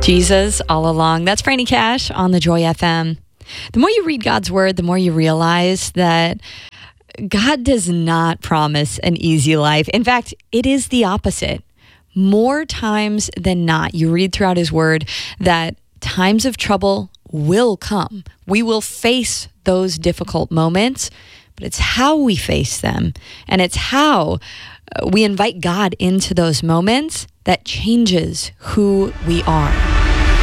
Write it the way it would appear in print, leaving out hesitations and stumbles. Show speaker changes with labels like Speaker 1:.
Speaker 1: Jesus all along. That's Franny Cash on the Joy FM. The more you read God's word, the more you realize that God does not promise an easy life. In fact, it is the opposite. More times than not, you read throughout his word that times of trouble will come. We will face those difficult moments, but it's how we face them, and it's how we invite God into those moments that changes who we are.